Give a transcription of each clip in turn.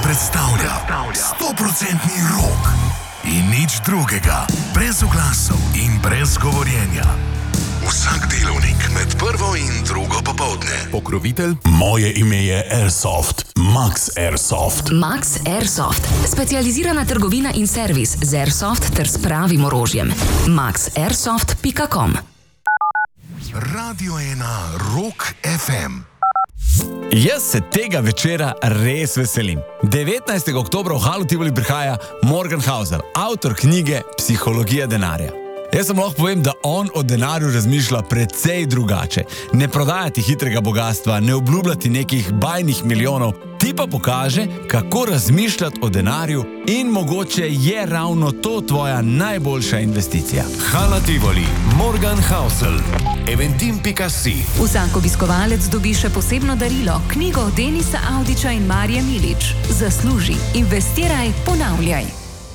predstavlja 100% rock in nič drugega, brez oglasov in brez govorjenja. Vsak delovnik med prvo in drugo popoldne. Pokrovitelj? Moje ime je Airsoft. Max Airsoft. Max Airsoft. Specializirana trgovina in servis z Airsoft ter s pravim orožjem. maxairsoft.com. Radio 1 Rock FM. Jaz se tega večera res veselim. 19. oktobra v Halu Tivoli prihaja Morgan Housel, avtor knjige Psihologija denarja. Jaz sem lahko povem, da on o denarju razmišlja precej drugače. Ne prodajati hitrega bogatstva, ne obljubljati nekih bajnih milijonov, ti pa pokaže, kako razmišljati o denarju in mogoče je ravno to tvoja najboljša investicija. Hala Tivoli, Morgan Housel, eventim.si. Vsak obiskovalec dobi še posebno darilo, knjigo Denisa Audića in Marije Milič. Zasluži, investiraj, ponavljaj.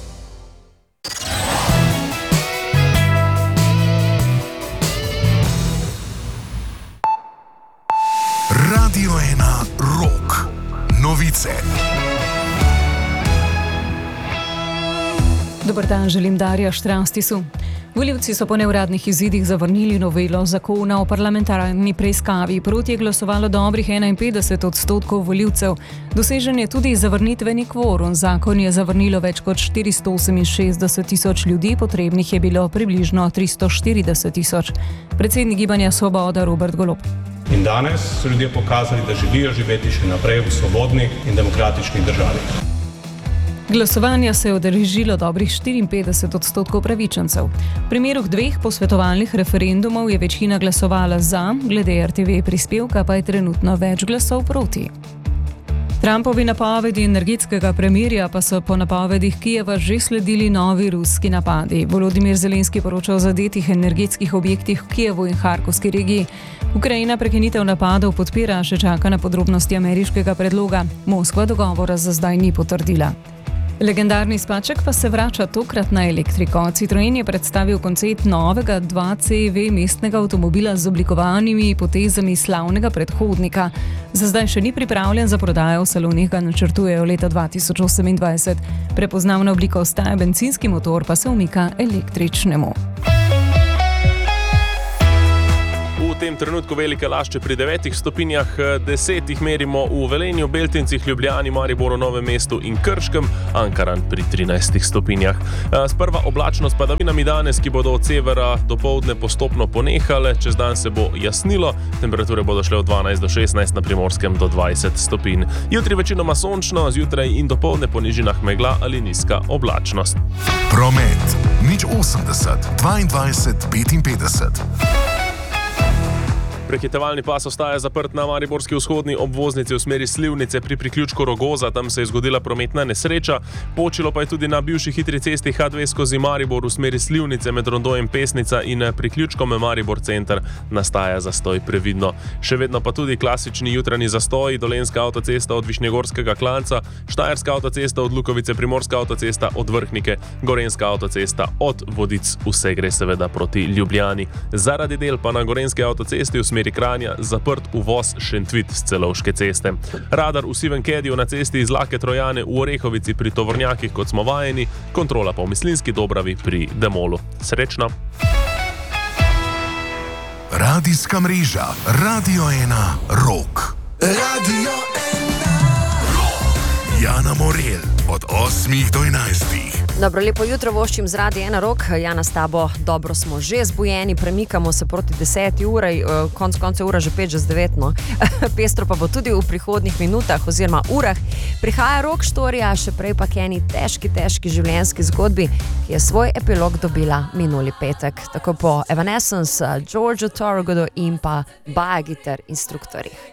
Radio 1 Rock. Novice. Dober dan, želim Darja Štranstisu. Volivci so po neuradnih izidih zavrnili novelo zakona o parlamentarni preiskavi. Proti je glasovalo dobrih 51% volivcev. Dosežen je tudi zavrnitveni kvorum. Zakon je zavrnilo več kot 468.000 ljudi, potrebnih je bilo približno 340.000. Predsednik Gibanja Svoboda Robert Golob. In danes so ljudje pokazali, da želijo živeti še naprej v svobodni in demokratični državi. Glasovanja se je udeležilo dobrih 54% upravičencev. V primeru dveh posvetovalnih referendumov je večina glasovala za, glede RTV prispevka pa je trenutno več glasov proti. Trumpovi napovedi energetskega premirja pa so po napovedih Kijeva že sledili novi ruski napadi. Volodimir Zelenski poroča o zadetih energetskih objektih v Kijevu in Harkovski regiji. Ukrajina prekinitev napadov podpira, še čaka na podrobnosti ameriškega predloga. Moskva dogovora za zdaj ni potrdila. Legendarni spaček pa se vrača tokrat na elektriko. Citroen je predstavil koncept novega 2CV mestnega avtomobila z oblikovanimi potezami slavnega predhodnika. Za zdaj še ni pripravljen za prodajo, v salonih ga načrtujejo leta 2028. Prepoznavna oblika ostaja, bencinski motor pa se umika električnemu. V tem trenutku velike lašče pri 9 stopinjah, 10 jih merimo v Velenju, Beltincih, Ljubljani, Mariboru, Novem mestu in Krškem, Ankaran pri 13 stopinjah. Sprva oblačnost padavinami danes, ki bodo od severa do poldne postopno ponehale, čez dan se bo jasnilo, temperature bodo šle od 12 do 16, na Primorskem do 20 stopinj. Jutri večinoma sončno, zjutraj in do poldne po nižinah megla ali nizka oblačnost. Promet 080 22 55. Prehitevalni pas ostaja zaprt na mariborski vzhodni obvoznici v smeri Slivnice pri priključku Rogoza, tam se je zgodila prometna nesreča. Počilo pa je tudi na bivši hitri cesti H2 skozi Maribor v smeri Slivnice med rondojem Pesnica in priključkom Maribor center nastaja zastoj, previdno. Še vedno pa tudi klasični jutranji zastoj, Dolenjska avtocesta od Višnjegorskega klanca, Štajerska avtocesta od Lukovice, Primorska avtocesta od Vrhnike, Gorenjska avtocesta od Vodic, vse gre seveda proti Ljubljani. Zaradi del pa na Gorenjski avtocesti v smeri Kranja zaprt uvoz Šentvit z Celovške ceste. Radar v sivem kediju na cesti iz Lake Trojane v Orehovici pri tovornjakih, kot smo vajeni, kontrola pa v Mislinjski Dobravi pri Demolu. Srečno! Radijska mreža Radio 1 Rock. Radio 1 Rock. Jana Morel od 8 do 11. Dobro, lepo jutro voščim z Radia 1 Rock. Jana, s tabo dobro smo že zbujeni, premikamo se proti 10 uri, konce ura že 5, že z 9, no. Pestro pa bo tudi v prihodnih minutah oziroma urah. Prihaja rock štorija, še prej pa k eni težki življenjski zgodbi, ki je svoj epilog dobila minuli petek. Tako po Evanescence, Georgiu Thorogodu in pa Bajagitar instruktorjih.